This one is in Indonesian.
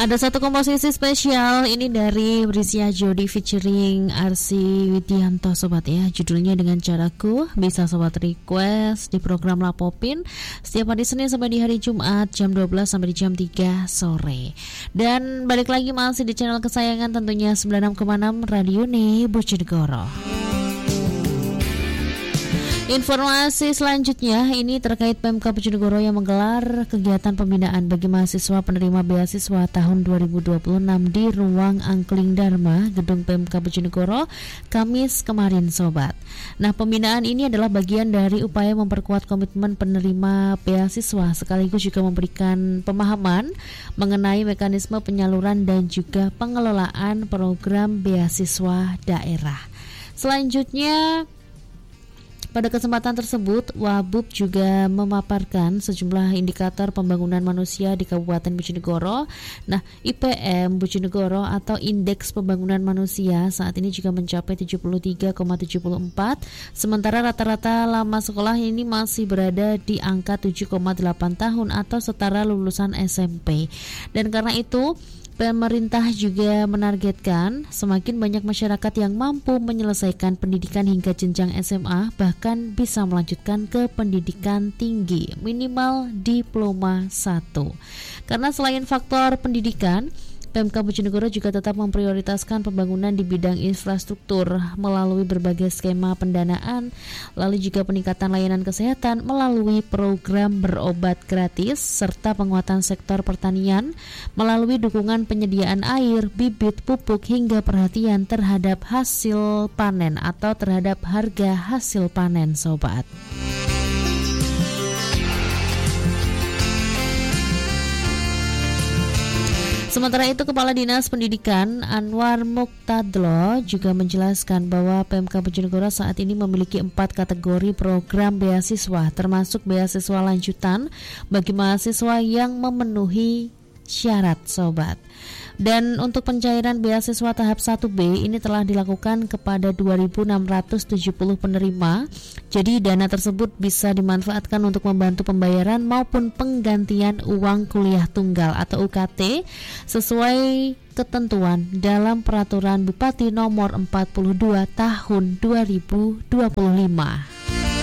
Ada satu komposisi spesial ini dari Brisia Jody featuring Arsi Widianto sobat ya. Judulnya Dengan Caraku. Bisa sobat request di program Lapopin setiap hari Senin sampai di hari Jumat jam 12 sampai di jam 3 sore. Dan balik lagi masih di channel kesayangan tentunya 96,6 Radio Bojonegoro. Informasi selanjutnya ini terkait PMK Bojonegoro yang menggelar kegiatan pembinaan bagi mahasiswa penerima beasiswa tahun 2026 di Ruang Angkling Dharma, Gedung PMK Bojonegoro, Kamis kemarin sobat. Nah, pembinaan ini adalah bagian dari upaya memperkuat komitmen penerima beasiswa sekaligus juga memberikan pemahaman mengenai mekanisme penyaluran dan juga pengelolaan program beasiswa daerah. Selanjutnya, pada kesempatan tersebut, Wabub juga memaparkan sejumlah indikator pembangunan manusia di Kabupaten Bojonegoro. Nah, IPM Bojonegoro atau Indeks Pembangunan Manusia saat ini juga mencapai 73,74, sementara rata-rata lama sekolah ini masih berada di angka 7,8 tahun atau setara lulusan SMP. Dan karena itu, pemerintah juga menargetkan semakin banyak masyarakat yang mampu menyelesaikan pendidikan hingga jenjang SMA, bahkan bisa melanjutkan ke pendidikan tinggi minimal diploma 1. Karena selain faktor pendidikan, PMK Bojonegoro juga tetap memprioritaskan pembangunan di bidang infrastruktur melalui berbagai skema pendanaan, lalu juga peningkatan layanan kesehatan melalui program berobat gratis, serta penguatan sektor pertanian melalui dukungan penyediaan air, bibit, pupuk, hingga perhatian terhadap hasil panen atau terhadap harga hasil panen sobat. Sementara itu, Kepala Dinas Pendidikan Anwar Muktadlo juga menjelaskan bahwa PMK Bojonegoro saat ini memiliki 4 kategori program beasiswa, termasuk beasiswa lanjutan bagi mahasiswa yang memenuhi syarat sobat. Dan untuk pencairan beasiswa tahap 1B ini telah dilakukan kepada 2.670 penerima. Jadi dana tersebut bisa dimanfaatkan untuk membantu pembayaran maupun penggantian uang kuliah tunggal atau UKT sesuai ketentuan dalam Peraturan Bupati Nomor 42 Tahun 2025.